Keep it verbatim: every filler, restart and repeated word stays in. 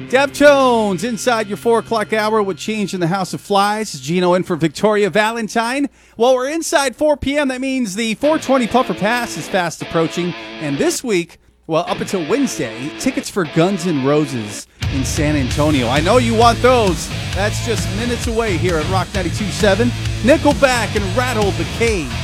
Deftones inside your four o'clock hour with Change in the House of Flies. Gino in for Victoria Valentine. Well, we're inside four p.m. That means the four twenty Puffer Pass is fast approaching. And this week, well, up until Wednesday, tickets for Guns N' Roses in San Antonio. I know you want those. That's just minutes away here at Rock ninety-two point seven. Nickelback and Rattle the Cage